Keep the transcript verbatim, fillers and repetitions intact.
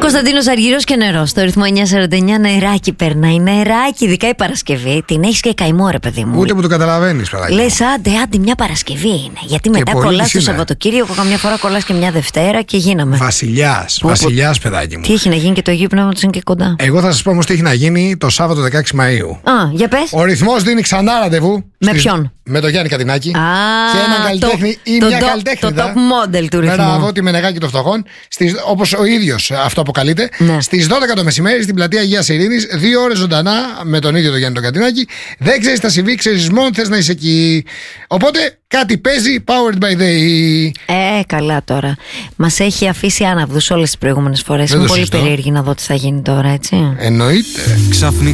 Κωνσταντίνος Αργυρός και νερό. Στο ρυθμό εννιά σαράντα εννιά νεράκι περνάει. Νεράκι, ειδικά η Παρασκευή. Την έχεις και καημό, ρε παιδί μου. Ούτε που το καταλαβαίνεις, παιδάκι. Λες άντε, άντε, μια Παρασκευή είναι. Γιατί μετά κολλάς το Σαββατοκύριακο, καμιά φορά κολλάς και μια Δευτέρα και γίναμε. Βασιλιάς, Που, βασιλιάς, παιδάκι μου. Τι έχει να γίνει και το Αγίου Πνεύματος είναι και κοντά. Εγώ θα σας πω όμως τι έχει να γίνει το Σάββατο δεκαέξι Μαΐου. Α, για πες. Ο ρυθμός δίνει ξανά ραντεβού. Με στις... ποιον? Με τον Γιάννη Κατινάκη. Α, και έναν καλλιτέχνη ή το, μια το, καλλιτέχνηδα. Το top model του ρυθμού. Μπράβο, τη Μενεγάκη των Φτωχών. Όπως ο ίδιος αυτό αποκαλείται. Ναι. Στις δώδεκα το μεσημέρι στην πλατεία Αγίας Ειρήνης. Δύο ώρες ζωντανά με τον ίδιο τον Γιάννη τον Κατινάκη. Δεν ξέρεις τι θα συμβεί, ξέρεις μόνο θες να είσαι εκεί. Οπότε κάτι παίζει. Powered by the. Ε, καλά τώρα. Μας έχει αφήσει άναυδους όλες τις προηγούμενες φορές. Δεν Είμαι το πολύ συζητώ. περίεργη να δω τι θα γίνει τώρα, έτσι. Εννοείται.